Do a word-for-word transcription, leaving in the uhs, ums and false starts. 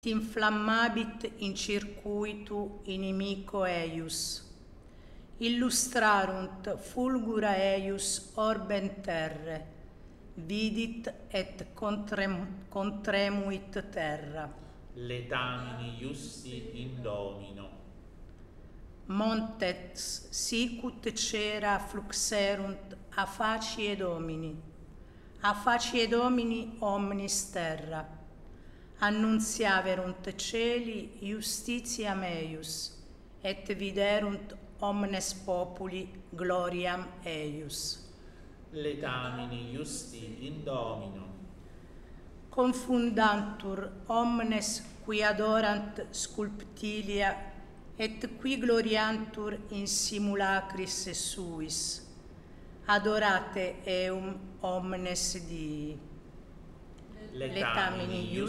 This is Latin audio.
inflammabit in circuitu inimico eius. Illustrarunt fulgura eius orben terre, vidit et contrem, contremuit terra. Letamini iusti in Domino. Montes sicut cera fluxerunt a facie Domini, a facie Domini omnis terra. Annunziaverunt celi justitiam eius, et viderunt omnes populi gloriam eius. Letamini iusti in Domino. Confundantur omnes qui adorant sculptilia et qui gloriantur in simulacris suis. Adorate eum omnes Dii. Letamini iusti